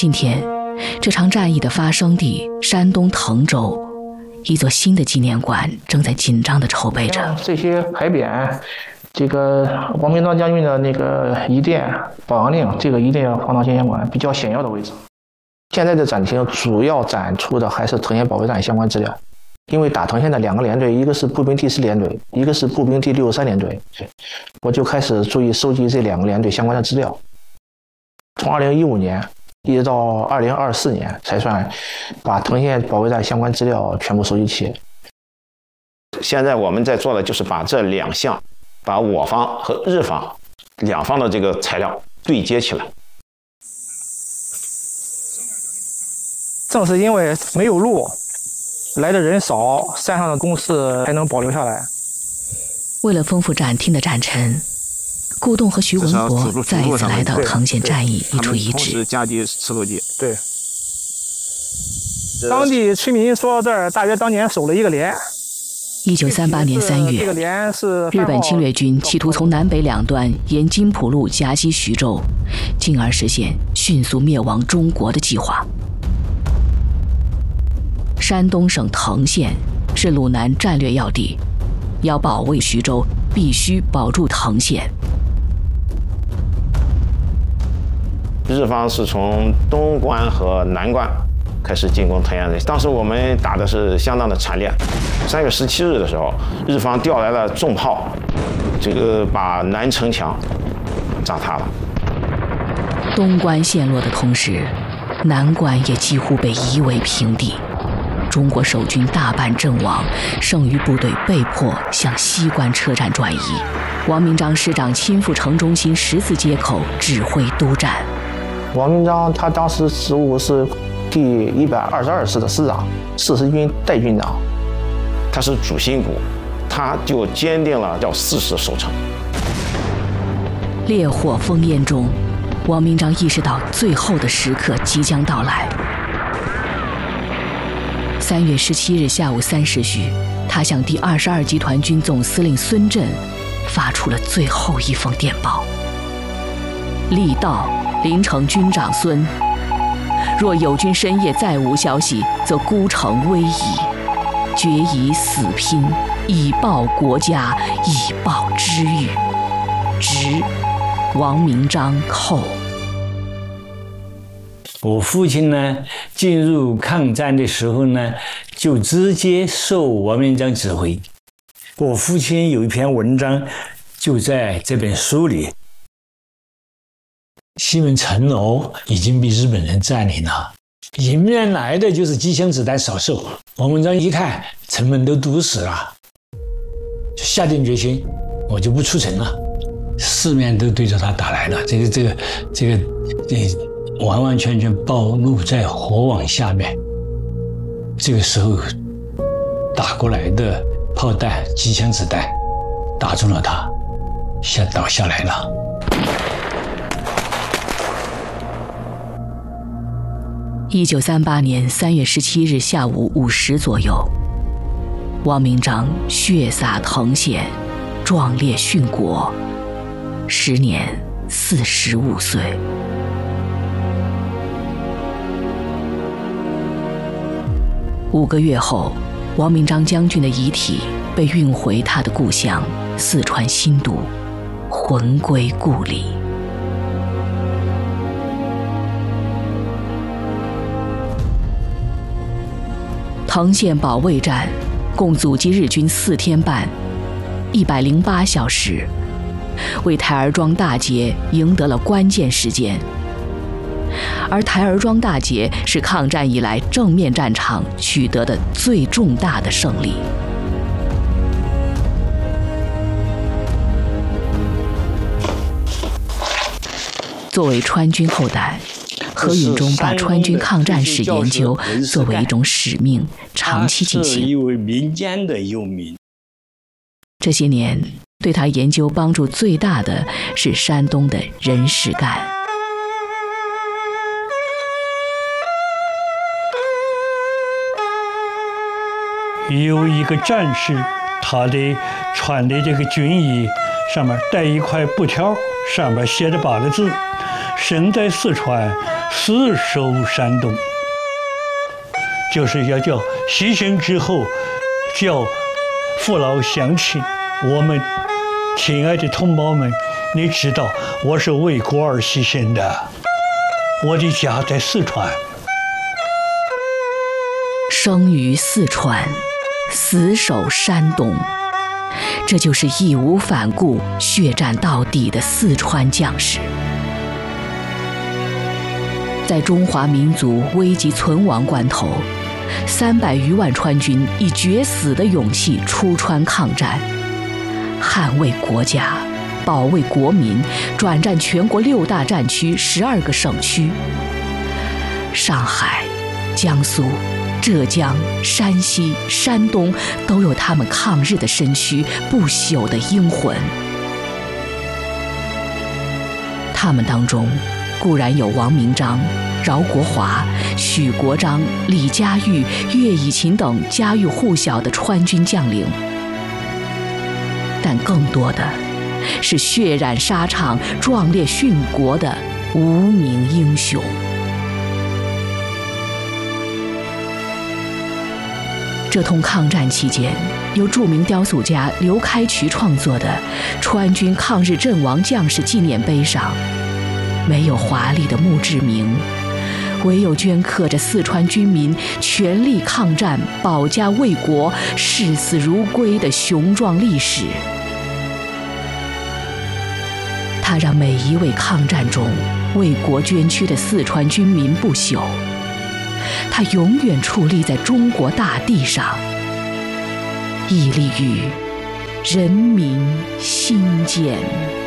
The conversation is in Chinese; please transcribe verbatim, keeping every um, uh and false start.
今天，这场战役的发生地山东滕州，一座新的纪念馆正在紧张地筹备着。 这些牌匾，这个王明章将军的那个遗殿、保养令，这个一定要放到纪念馆比较显要的位置。现在的展厅主要展出的还是藤县保卫战相关资料，因为打藤县的两个连队，一个是步兵第四联队，一个是步兵第六十三联队，我就开始注意收集这两个连队相关的资料。从二零一五年一直到二零二四年，才算把藤县保卫战相关资料全部收集齐。 现在我们在做的就是把这两项，把我方和日方两方的这个材料对接起来。 正是因为没有路，来的人少，山上的工事才能保留下来。 为了丰富展厅的展陈，顾栋和徐文国再一次来到藤县战役一出遗址。 加地刺路记。 对。当地村民说这儿大约当年守了一个连。 一九三八年三月，日本侵略军企图从南北两端沿津浦路夹击徐州，进而实现迅速灭亡中国的计划。山东省滕县是鲁南战略要地，要保卫徐州，必须保住滕县。 日方是从东关和南关开始进攻藤县，当时我们打的是相当的惨烈。三月十七日的时候，日方调来了重炮，这个把南城墙炸塌了。 东关陷落的同时，南关也几乎被夷为平地。中国守军大半阵亡，剩余部队被迫向西关车站转移。王明章师长亲赴城中心十字街口指挥督战。 王明章他当时职务是第一百二十二师的师长，四十军代军长， 他是主心骨，他就坚定了要誓死守城。 烈火烽烟中，王明章意识到最后的时刻即将到来。三月十七日下午三时许，他向第二十二集团军总司令孙震发出了最后一封电报：力道，临城军长孙，若友军深夜再无消息，则孤城危矣，决以死拼，以报国家，以报知遇。直，王明章寇。 我父亲呢，进入抗战的时候呢，就直接受王明章指挥。我父亲有一篇文章，就在这本书里。西门城楼已经被日本人占领了，迎面来的就是机枪子弹扫射。王明章一看城门都堵死了，就下定决心，我就不出城了。四面都对着他打来了，这个这个这个这。完完全全暴露在火网下面。这个时候打过来的炮弹、机枪子弹打中了他，下倒下来了。 一九三八年三月十七日下午五时左右，王明章血洒藤县，壮烈殉国，时年四十五岁。五个月后，王明章将军的遗体被运回他的故乡四川新都，魂归故里。藤县保卫战共阻击日军四天半，一百零八小时，为台儿庄大捷赢得了关键时间。而台儿庄大捷是抗战以来正面战场取得的最重大的胜利。作为川军后代，何允中把川军抗战史研究作为一种使命，长期进行。 一位民间的游民。 这些年，对他研究帮助最大的是山东的人事干。 有一个战士，他的穿的这个军衣上面带一块布条，上面写着八个字：生在四川， 死守山东，就是要叫牺牲之后叫父老乡亲，我们亲爱的同胞们，你知道我是为国而牺牲的，我的家在四川。 生于四川，死守山东，这就是义无反顾、血战到底的四川将士。在中华民族危急存亡关头，三百余万川军以决死的勇气出川抗战，捍卫国家，保卫国民，转战全国六大战区、十二个省区。上海、江苏、浙江、山西、山东都有他们抗日的身躯、不朽的英魂。他们当中固然有王明章、饶国华、许国璋、李家玉、岳以勤等家喻户晓的川军将领，但更多的是血染沙场、壮烈殉国的无名英雄。这通抗战期间，由著名雕塑家刘开渠创作的川军抗日阵亡将士纪念碑上，没有华丽的墓志铭，唯有镌刻着四川军民全力抗战、保家卫国、视死如归的雄壮历史。它让每一位抗战中为国捐躯的四川军民不朽，它永远矗立在中国大地上，屹立于人民心间。